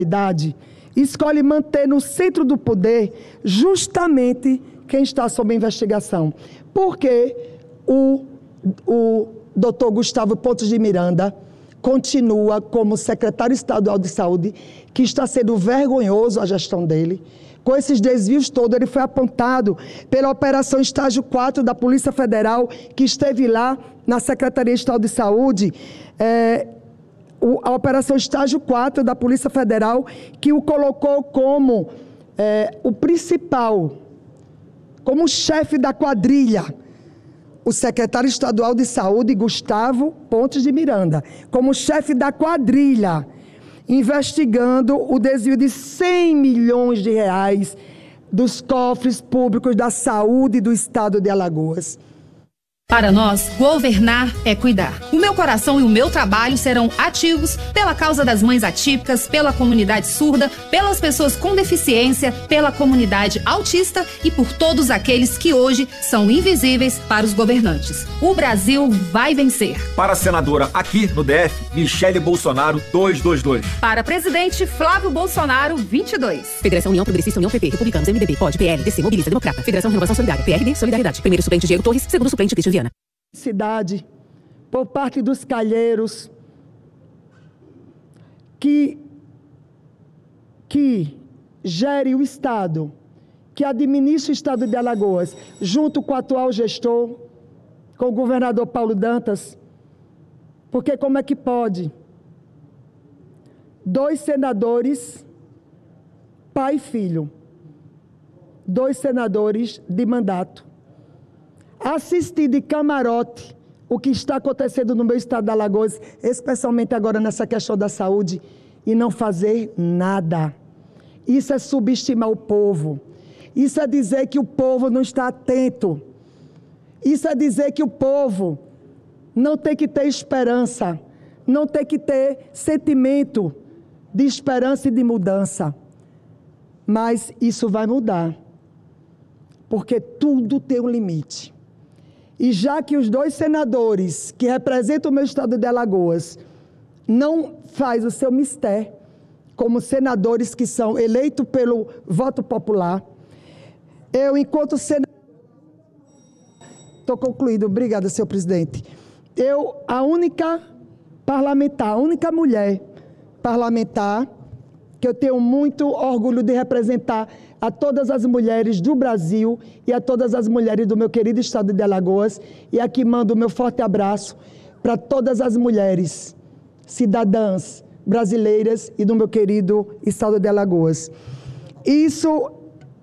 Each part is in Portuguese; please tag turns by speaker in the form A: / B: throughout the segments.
A: escolhe manter no centro do poder justamente quem está sob investigação. Porque o doutor Gustavo Pontes de Miranda continua como secretário estadual de saúde, que está sendo vergonhoso a gestão dele. Com esses desvios todos, ele foi apontado pela Operação Estágio 4 da Polícia Federal, que esteve lá na Secretaria Estadual de Saúde, a Operação Estágio 4 da Polícia Federal, que o colocou como o principal, como chefe da quadrilha, o secretário estadual de saúde, Gustavo Pontes de Miranda, como chefe da quadrilha, investigando o desvio de 100 milhões de reais dos cofres públicos da saúde do estado de Alagoas.
B: Para nós, governar é cuidar. O meu coração e o meu trabalho serão ativos pela causa das mães atípicas, pela comunidade surda, pelas pessoas com deficiência, pela comunidade autista e por todos aqueles que hoje são invisíveis para os governantes. O Brasil vai vencer.
C: Para a senadora aqui no DF, Michele Bolsonaro, 222.
B: Para presidente, Flávio Bolsonaro, 22.
D: Federação União Progressista, União PP, Republicanos, MDB, POD, PL, DC, Mobiliza, Democrata, Federação Renovação Solidária, PRD, Solidariedade. Primeiro suplente, Diego Torres. Segundo suplente, Cristian Viana.
A: Cidade, por parte dos calheiros, que gere o Estado, que administra o Estado de Alagoas, junto com o atual gestor, com o governador Paulo Dantas, porque como é que pode 2 senadores, pai e filho, 2 senadores de mandato, assistir de camarote o que está acontecendo no meu estado de Alagoas, especialmente agora nessa questão da saúde, e não fazer nada. Isso é subestimar o povo. Isso é dizer que o povo não está atento. Isso é dizer que o povo não tem que ter esperança, não tem que ter sentimento de esperança e de mudança. Mas isso vai mudar, porque tudo tem um limite. E já que os 2 senadores que representam o meu estado de Alagoas não faz o seu mistério, como senadores que são eleitos pelo voto popular, eu, enquanto senador... Estou concluído, obrigada, senhor presidente. Eu, a única parlamentar, a única mulher parlamentar, que eu tenho muito orgulho de representar a todas as mulheres do Brasil e a todas as mulheres do meu querido estado de Alagoas. E aqui mando o meu forte abraço para todas as mulheres, cidadãs brasileiras e do meu querido estado de Alagoas. Isso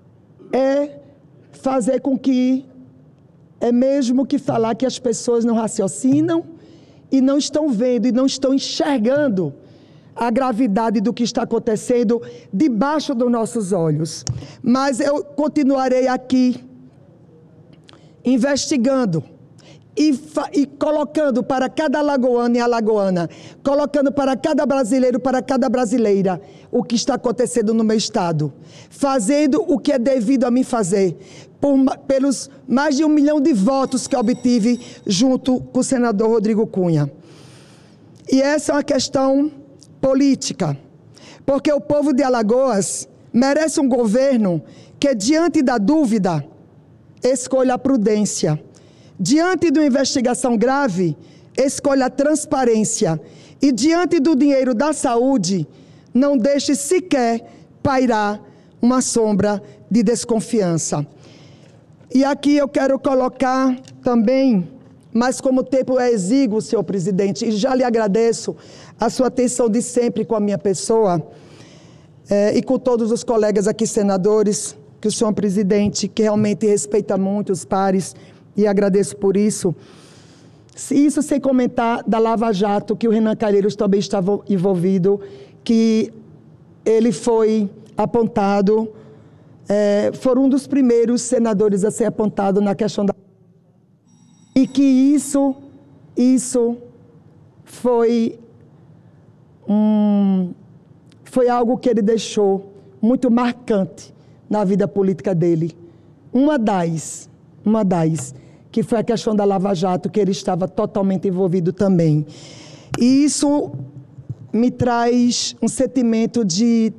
A: é fazer com que, é mesmo que falar que as pessoas não raciocinam e não estão vendo e não estão enxergando a gravidade do que está acontecendo debaixo dos nossos olhos. Mas eu continuarei aqui investigando e colocando para cada alagoano e alagoana, colocando para cada brasileiro, para cada brasileira, o que está acontecendo no meu estado, fazendo o que é devido a mim fazer, pelos mais de 1 milhão de votos que obtive junto com o senador Rodrigo Cunha. E essa é uma questão política, porque o povo de Alagoas merece um governo que, diante da dúvida, escolha a prudência. Diante de uma investigação grave, escolha a transparência. E diante do dinheiro da saúde, não deixe sequer pairar uma sombra de desconfiança. E aqui eu quero colocar também, mas como o tempo é exíguo, senhor presidente, e já lhe agradeço a sua atenção de sempre com a minha pessoa, e com todos os colegas aqui, senadores, que o senhor presidente, que realmente respeita muito os pares, e agradeço por isso. Isso sem comentar da Lava Jato, que o Renan Calheiros também estava envolvido, que ele foi apontado, foram um dos primeiros senadores a ser apontado na questão da... E que isso foi algo que ele deixou muito marcante na vida política dele. Uma das, que foi a questão da Lava Jato, que ele estava totalmente envolvido também. E isso me traz um sentimento de